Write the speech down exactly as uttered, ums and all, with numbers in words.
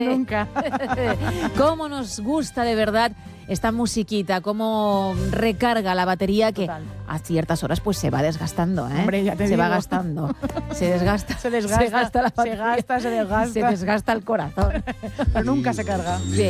Nunca. Cómo nos gusta de verdad esta musiquita, cómo recarga la batería que Total. a ciertas horas pues se va desgastando, ¿eh? Hombre, ya te se digo. va gastando, se desgasta, Se desgasta, se gasta la se batería, gasta, se desgasta. se desgasta el corazón. Pero nunca se carga. Bien.